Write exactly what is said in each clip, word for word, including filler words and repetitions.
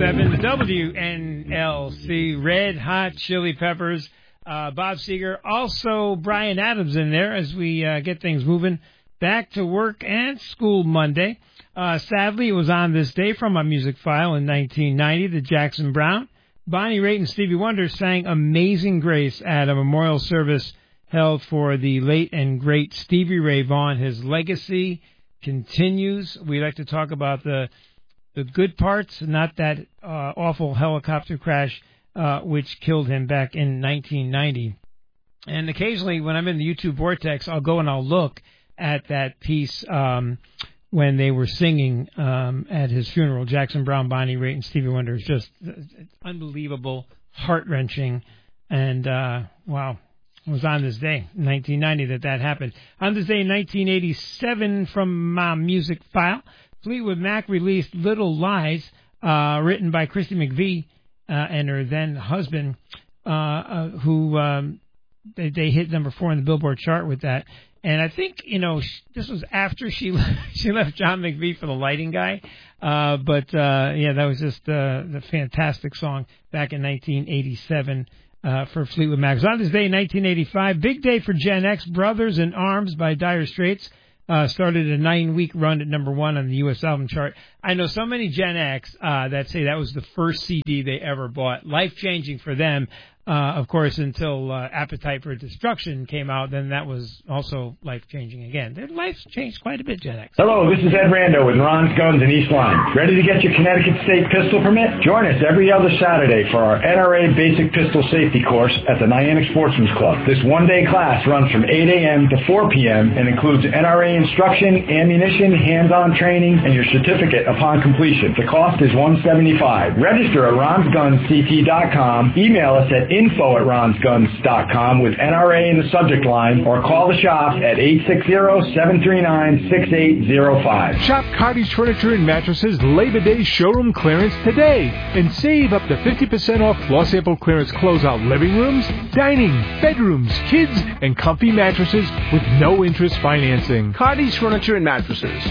seven W N L C, Red Hot Chili Peppers, uh, Bob Seger, also Bryan Adams in there as we uh, get things moving. Back to work and school Monday. Uh, sadly, it was on this day from my music file in nineteen ninety that Jackson Browne, Bonnie Raitt, and Stevie Wonder sang Amazing Grace at a memorial service held for the late and great Stevie Ray Vaughan. His legacy continues. We like to talk about the the good parts, not that uh, awful helicopter crash uh, which killed him back in nineteen ninety. And occasionally, when I'm in the YouTube vortex, I'll go and I'll look at that piece um, when they were singing um, at his funeral. Jackson Browne, Bonnie Raitt, and Stevie Wonder is just unbelievable, heart-wrenching, and uh, wow. It was on this day, nineteen ninety, that that happened. On this day, in nineteen eighty-seven, from my music file, Fleetwood Mac released Little Lies, uh, written by Christy McVie uh, and her then husband, uh, uh, who um, they, they hit number four on the Billboard chart with that. And I think, you know, sh- this was after she she left John McVie for the lighting guy. Uh, but, uh, yeah, that was just uh, the fantastic song back in nineteen eighty-seven. Uh, for Fleetwood Mac. So on this day in nineteen eighty-five, big day for Gen X. Brothers in Arms by Dire Straits uh, started a nine-week run at number one on the U S album chart. I know so many Gen X uh, that say that was the first C D they ever bought. Life-changing for them, uh, of course, until uh, Appetite for Destruction came out. Then that was also life-changing again. Their lives changed quite a bit, Gen X. Hello, this is Ed Rando with Ron's Guns in East Lyme. Ready to get your Connecticut State pistol permit? Join us every other Saturday for our N R A Basic Pistol Safety course at the Niantic Sportsman's Club. This one-day class runs from eight a.m. to four p.m. and includes N R A instruction, ammunition, hands-on training, and your certificate upon completion. The cost is one hundred seventy-five dollars. Register at rons guns c t dot com. Email us at info at rons guns dot com with N R A in the subject line, or call the shop at eight six zero, seven three nine, six eight zero five. Shop Cottage Furniture and Mattresses Labor Day showroom clearance today and save up to fifty percent off floor sample clearance closeout living rooms, dining, bedrooms, kids, and comfy mattresses with no interest financing. Cottage Furniture and Mattresses.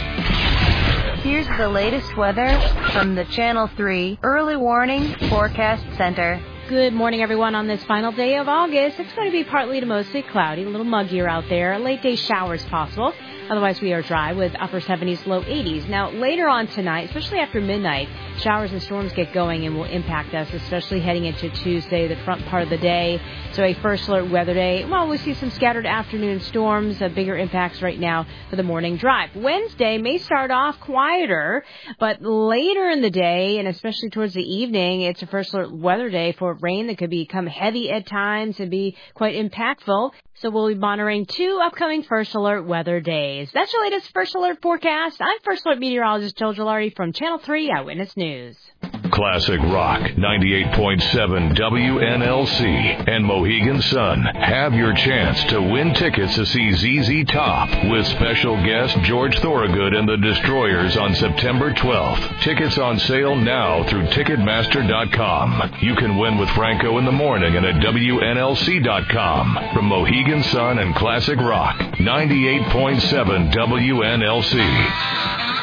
Here's the latest weather from the Channel three Early Warning Forecast Center. Good morning, everyone. On this final day of August, it's going to be partly to mostly cloudy, a little muggier out there. Late day showers possible. Otherwise, we are dry with upper seventies, low eighties. Now, later on tonight, especially after midnight, showers and storms get going and will impact us, especially heading into Tuesday, the front part of the day. So a first alert weather day. Well, we see some scattered afternoon storms, uh, bigger impacts right now for the morning drive. Wednesday may start off quieter, but later in the day, and especially towards the evening, it's a first alert weather day for rain that could become heavy at times and be quite impactful. So we'll be monitoring two upcoming First Alert weather days. That's your latest First Alert forecast. I'm First Alert meteorologist Jill Gilardi from Channel three Eyewitness News. Classic Rock ninety-eight point seven W N L C and Mohegan Sun have your chance to win tickets to see Z Z Top with special guest George Thorogood and the Destroyers on September twelfth. Tickets on sale now through Ticketmaster dot com. You can win with Franco in the morning and at W N L C dot com. From Mohegan Sun and Classic Rock ninety-eight point seven W N L C.